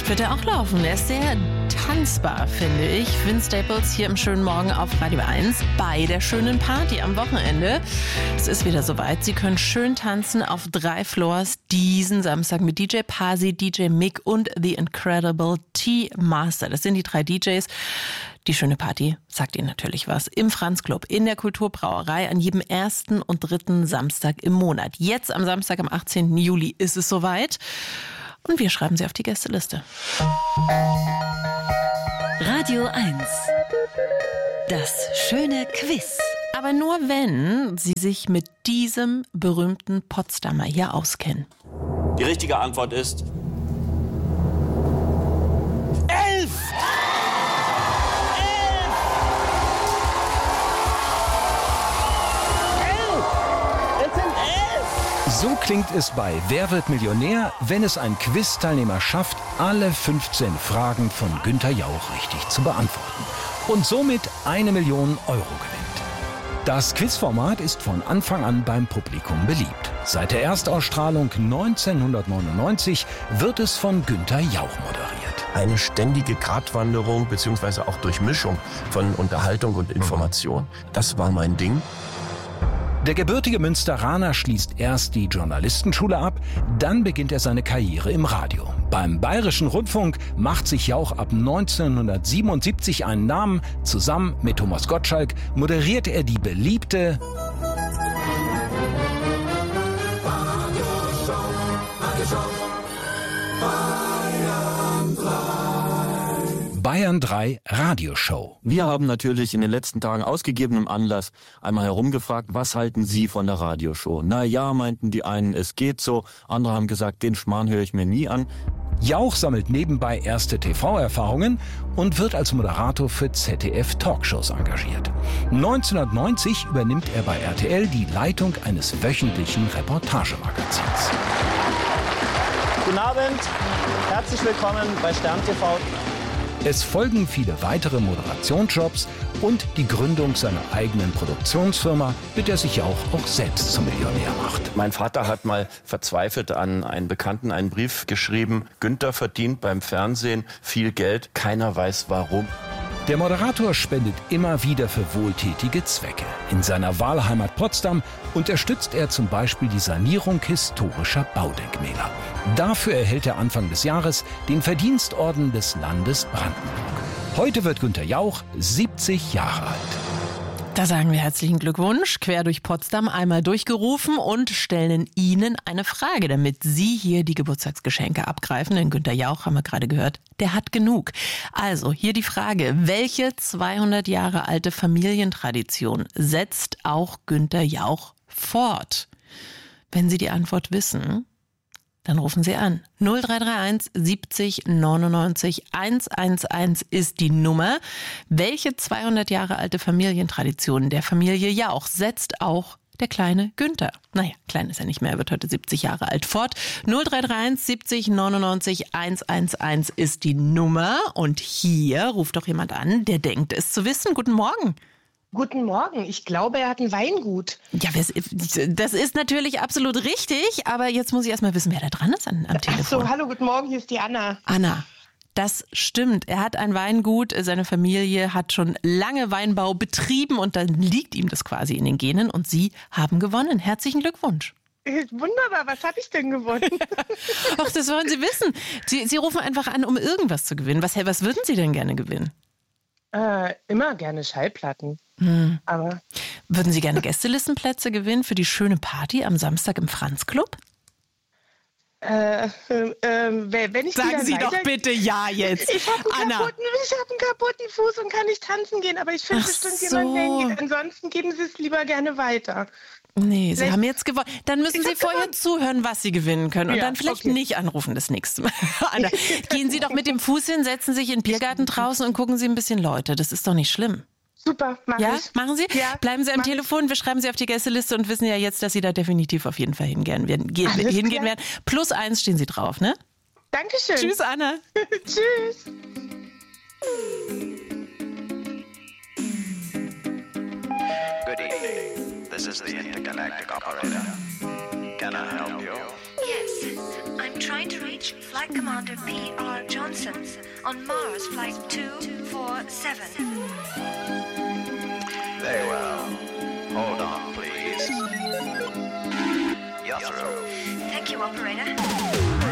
Vielleicht wird er auch laufen. Er ist sehr tanzbar, finde ich. Vince Staples hier im schönen Morgen auf Radio 1 bei der schönen Party am Wochenende. Es ist wieder soweit. Sie können schön tanzen auf 3 Floors diesen Samstag mit DJ Pasi, DJ Mick und The Incredible T-Master. Das sind die 3 DJs. Die schöne Party sagt Ihnen natürlich was. Im Franz Club, in der Kulturbrauerei, an jedem 1. und 3. Samstag im Monat. Jetzt am Samstag, am 18. Juli ist es soweit. Und wir schreiben Sie auf die Gästeliste. Radio 1. Das schöne Quiz. Aber nur wenn Sie sich mit diesem berühmten Potsdamer hier auskennen. Die richtige Antwort ist 11! So klingt es bei Wer wird Millionär, wenn es ein Quiz-Teilnehmer schafft, alle 15 Fragen von Günther Jauch richtig zu beantworten und somit 1 Million Euro gewinnt. Das Quizformat ist von Anfang an beim Publikum beliebt. Seit der Erstausstrahlung 1999 wird es von Günther Jauch moderiert. Eine ständige Gratwanderung bzw. auch Durchmischung von Unterhaltung und Information. Das war mein Ding. Der gebürtige Münsteraner schließt erst die Journalistenschule ab, dann beginnt er seine Karriere im Radio. Beim Bayerischen Rundfunk macht sich Jauch ab 1977 einen Namen. Zusammen mit Thomas Gottschalk moderiert er die beliebte Bayern 3 Radioshow. Wir haben natürlich in den letzten Tagen aus gegebenem Anlass einmal herumgefragt, was halten Sie von der Radioshow? Na ja, meinten die einen, es geht so. Andere haben gesagt, den Schmarrn höre ich mir nie an. Jauch sammelt nebenbei erste TV-Erfahrungen und wird als Moderator für ZDF-Talkshows engagiert. 1990 übernimmt er bei RTL die Leitung eines wöchentlichen Reportagemagazins. Guten Abend, herzlich willkommen bei Stern TV. Es folgen viele weitere Moderationsjobs und die Gründung seiner eigenen Produktionsfirma, mit der sich Jauch auch selbst zum Millionär macht. Mein Vater hat mal verzweifelt an einen Bekannten einen Brief geschrieben. Günther verdient beim Fernsehen viel Geld, keiner weiß warum. Der Moderator spendet immer wieder für wohltätige Zwecke. In seiner Wahlheimat Potsdam unterstützt er zum Beispiel die Sanierung historischer Baudenkmäler. Dafür erhält er Anfang des Jahres den Verdienstorden des Landes Brandenburg. Heute wird Günther Jauch 70 Jahre alt. Da sagen wir herzlichen Glückwunsch, quer durch Potsdam einmal durchgerufen und stellen Ihnen eine Frage, damit Sie hier die Geburtstagsgeschenke abgreifen. Denn Günther Jauch, haben wir gerade gehört, der hat genug. Also hier die Frage, welche 200 Jahre alte Familientradition setzt auch Günther Jauch fort? Wenn Sie die Antwort wissen, dann rufen Sie an. 0331 70 99 111 ist die Nummer. Welche 200 Jahre alte Familientradition der Familie Jauch setzt auch der kleine Günther? Naja, klein ist er nicht mehr, er wird heute 70 Jahre alt fort. 0331 70 99 111 ist die Nummer. Und hier ruft doch jemand an, der denkt es zu wissen. Guten Morgen. Guten Morgen. Ich glaube, er hat ein Weingut. Ja, das ist natürlich absolut richtig, aber jetzt muss ich erst mal wissen, wer da dran ist am Telefon. Ach so, hallo, guten Morgen, hier ist die Anna. Anna, das stimmt. Er hat ein Weingut, seine Familie hat schon lange Weinbau betrieben und dann liegt ihm das quasi in den Genen und Sie haben gewonnen. Herzlichen Glückwunsch. Wunderbar, was habe ich denn gewonnen? Ach, das wollen Sie wissen. Sie rufen einfach an, um irgendwas zu gewinnen. Was würden Sie denn gerne gewinnen? Immer gerne Schallplatten. Aber würden Sie gerne Gästelistenplätze gewinnen für die schöne Party am Samstag im Franz Club? wenn ich Sagen Sie doch bitte ja jetzt. Ich habe einen kaputten Fuß und kann nicht tanzen gehen, aber ich finde bestimmt jemanden, der geht. Ansonsten geben Sie es lieber gerne weiter. Nee, Sie haben jetzt gewonnen. Dann müssen Sie vorher zuhören, was Sie gewinnen können und dann vielleicht nicht anrufen das nächste Mal. Anna, gehen Sie doch mit dem Fuß hin, setzen sich in den Biergarten draußen und gucken Sie ein bisschen Leute. Das ist doch nicht schlimm. Super, machen Sie? Ja, bleiben Sie am Telefon, wir schreiben Sie auf die Gästeliste und wissen ja jetzt, dass Sie da definitiv auf jeden Fall hingehen werden. +1 stehen Sie drauf, ne? Dankeschön. Tschüss, Anna. Tschüss. Good evening. This is the intergalactic operator. Can I help you? Yes, I'm trying to reach Flight Commander P.R. Johnson on Mars Flight 247. Very well. Hold on, please. You're through. Thank you, operator.